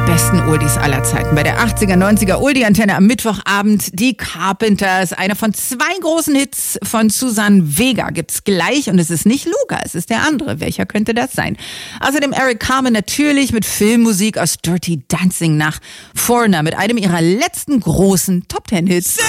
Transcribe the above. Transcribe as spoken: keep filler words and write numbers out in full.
besten Oldies aller Zeiten. Bei der achtziger, neunziger Oldie-Antenne am Mittwochabend die Carpenters. Einer von zwei großen Hits von Susanne Vega gibt's gleich und es ist nicht Luca, es ist der andere. Welcher könnte das sein? Außerdem Eric Carmen natürlich mit Filmmusik aus Dirty Dancing nach Foreigner mit einem ihrer letzten großen Top-Ten-Hits.